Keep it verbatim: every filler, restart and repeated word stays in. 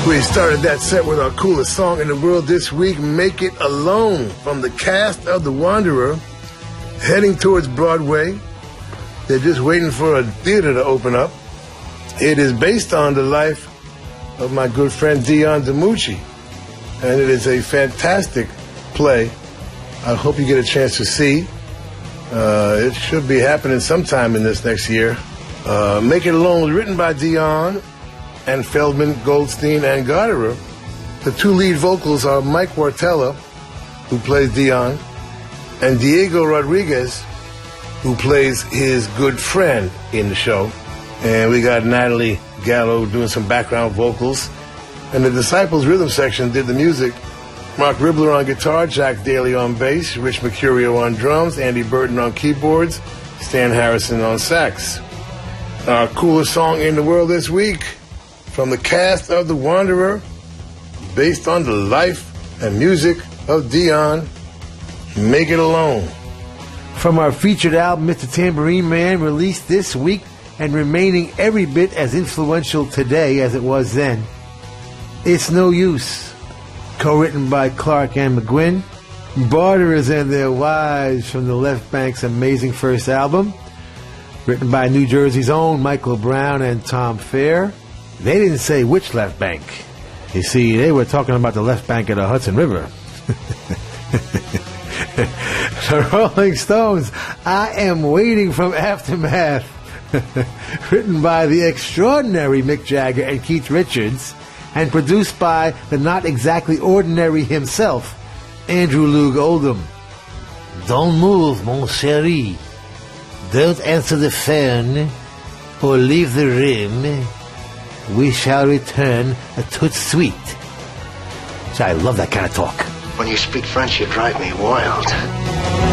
We started that set with our coolest song in the world this week, Make It Alone, from the cast of The Wanderer, heading towards Broadway. They're just waiting for a theater to open up. It is based on the life of my good friend Dion DiMucci, and it is a fantastic play. I hope you get a chance to see. Uh, it should be happening sometime in this next year. Uh, Make It Alone was written by Dion and Feldman, Goldstein, and Gotterer. The two lead vocals are Mike Wartella, who plays Dion, and Diego Rodriguez, who plays his good friend in the show. And we got Natalie Gallo doing some background vocals. And the Disciples rhythm section did the music. Mark Ribler on guitar, Jack Daly on bass, Rich Mercurio on drums, Andy Burton on keyboards, Stan Harrison on sax. Our coolest song in the world this week, from the cast of The Wanderer, based on the life and music of Dion, Make It Alone. From our featured album, Mister Tambourine Man, released this week and remaining every bit as influential today as it was then, It's No Use, co-written by Clark and McGuinn, Barterers and Their Wives from the Left Bank's amazing first album, written by New Jersey's own Michael Brown and Tom Fair. They didn't say which left bank. You see, they were talking about the left bank of the Hudson River. The Rolling Stones, I Am Waiting from Aftermath, written by the extraordinary Mick Jagger and Keith Richards, and produced by the not exactly ordinary himself, Andrew Loog Oldham. Don't move, mon chéri. Don't answer the phone or leave the room. We shall return tout de suite. So I love that kind of talk. When you speak French, you drive me wild.